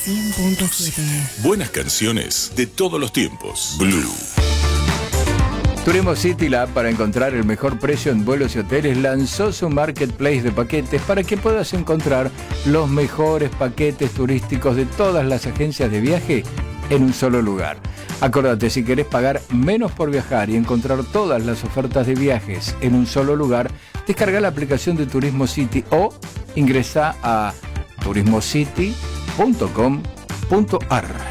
100.7. Buenas canciones de todos los tiempos. Blue. Turismo City, la app para encontrar el mejor precio en vuelos y hoteles, lanzó su marketplace de paquetes para que puedas encontrar los mejores paquetes turísticos de todas las agencias de viaje en un solo lugar. Acordate, si querés pagar menos por viajar y encontrar todas las ofertas de viajes en un solo lugar, descarga la aplicación de Turismo City o ingresa a turismocity.com.ar.